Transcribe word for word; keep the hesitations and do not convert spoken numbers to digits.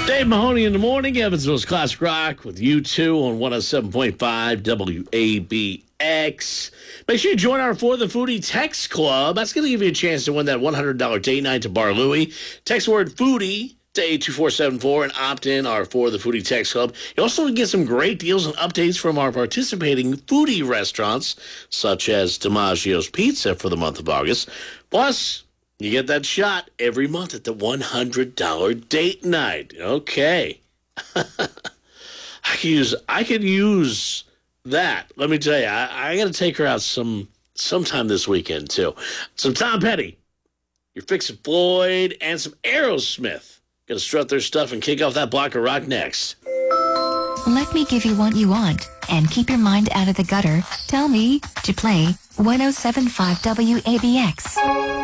Dave Mahoney in the morning, Evansville's Classic Rock with you two on one oh seven point five W A B X. Make sure you join our For the Foodie Text Club. That's going to give you a chance to win that one hundred dollars date night to Bar Louie. Text the word foodie to eight two four seven four and opt in our For the Foodie Text Club. You also get some great deals and updates from our participating foodie restaurants, such as DiMaggio's Pizza for the month of August. Plus, you get that shot every month at the one hundred dollars date night. Okay. I could use I could use that. Let me tell you, I, I got to take her out some sometime this weekend, too. Some Tom Petty, your Fix It Floyd, and some Aerosmith. Going to strut their stuff and kick off that block of rock next. Let me give you what you want and keep your mind out of the gutter. Tell me to play one oh seven point five W A B X.